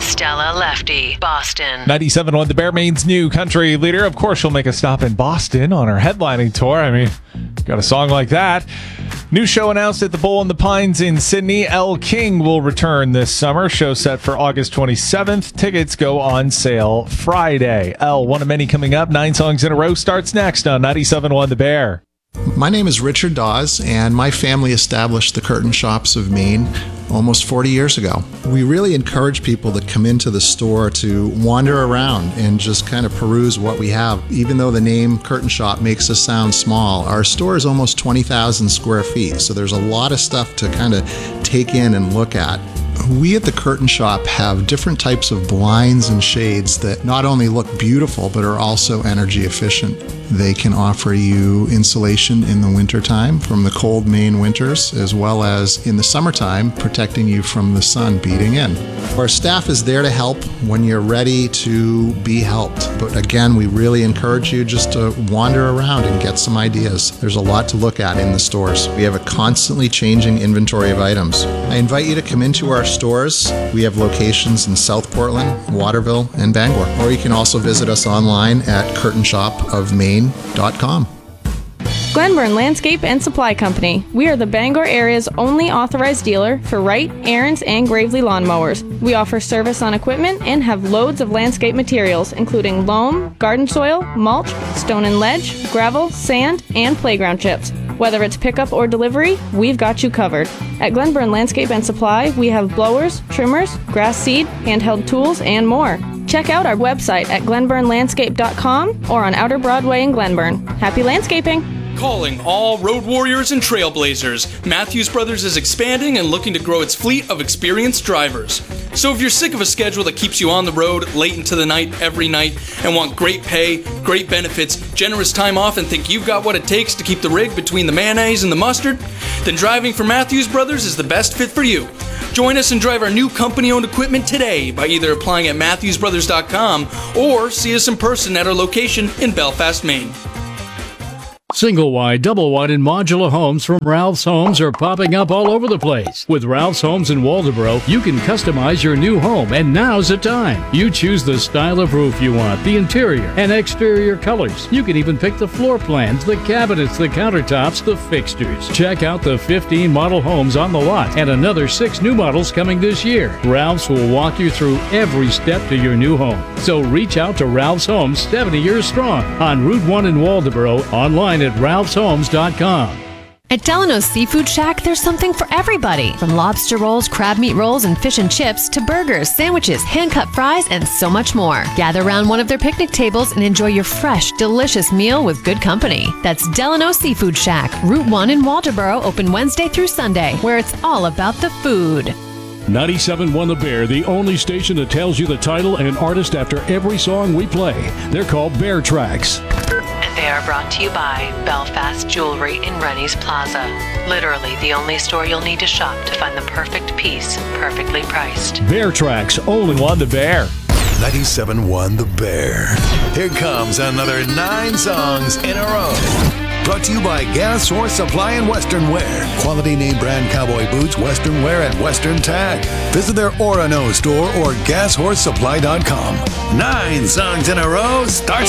Stella Lefty, Boston. 97.1 The Bear, Maine's new country leader. Of course, she'll make a stop in Boston on her headlining tour. I mean, got a song like that. New show announced at the Bull in the Pines in Sydney. Elle King will return this summer. Show set for August 27th. Tickets go on sale Friday. Elle, one of many coming up. 9 songs in a row starts next on 97.1 The Bear. My name is Richard Dawes, and my family established the Curtain Shops of Maine almost 40 years ago. We really encourage people to come into the store to wander around and just kind of peruse what we have. Even though the name Curtain Shop makes us sound small, our store is almost 20,000 square feet, so there's a lot of stuff to kind of take in and look at. We at the Curtain Shop have different types of blinds and shades that not only look beautiful but are also energy efficient. They can offer you insulation in the wintertime from the cold Maine winters, as well as in the summertime, protecting you from the sun beating in. Our staff is there to help when you're ready to be helped. But again, we really encourage you just to wander around and get some ideas. There's a lot to look at in the stores. We have a constantly changing inventory of items. I invite you to come into our stores. We have locations in South Portland, Waterville, and Bangor. Or you can also visit us online at curtainshopofmaine.com. Glenburn Landscape and Supply Company. We are the Bangor area's only authorized dealer for Wright, Aaron's, and Gravely lawnmowers. We offer service on equipment and have loads of landscape materials, including loam, garden soil, mulch, stone and ledge, gravel, sand, and playground chips. Whether it's pickup or delivery, we've got you covered. At Glenburn Landscape and Supply, we have blowers, trimmers, grass seed, handheld tools, and more. Check out our website at glenburnlandscape.com or on Outer Broadway in Glenburn. Happy landscaping! Calling all road warriors and trailblazers, Matthews Brothers is expanding and looking to grow its fleet of experienced drivers. So if you're sick of a schedule that keeps you on the road late into the night every night and want great pay, great benefits, generous time off, and think you've got what it takes to keep the rig between the mayonnaise and the mustard, then driving for Matthews Brothers is the best fit for you. Join us and drive our new company-owned equipment today by either applying at MatthewsBrothers.com or see us in person at our location in Belfast, Maine. Single wide, double wide, and modular homes from Ralph's Homes are popping up all over the place. With Ralph's Homes in Waldoboro, you can customize your new home, and now's the time. You choose the style of roof you want, the interior and exterior colors. You can even pick the floor plans, the cabinets, the countertops, the fixtures. Check out the 15 model homes on the lot and another 6 new models coming this year. Ralph's will walk you through every step to your new home. So reach out to Ralph's Homes, 70 years strong, on Route 1 in Waldoboro, online at ralphshomes.com. At Delano's Seafood Shack, there's something for everybody. From lobster rolls, crab meat rolls, and fish and chips to burgers, sandwiches, hand-cut fries, and so much more. Gather around one of their picnic tables and enjoy your fresh, delicious meal with good company. That's Delano's Seafood Shack, Route 1 in Waldoboro, open Wednesday through Sunday, where it's all about the food. 97.1 The Bear, the only station that tells you the title and artist after every song we play. They're called Bear Tracks. And they are brought to you by Belfast Jewelry in Rennie's Plaza. Literally the only store you'll need to shop to find the perfect piece, perfectly priced. Bear Tracks, only on The Bear. 97.1 The Bear. Here comes another 9 songs in a row. Brought to you by Gas Horse Supply and Western Wear. Quality name brand cowboy boots, Western Wear, and Western Tag. Visit their Orono store or gashorsesupply.com. 9 songs in a row starts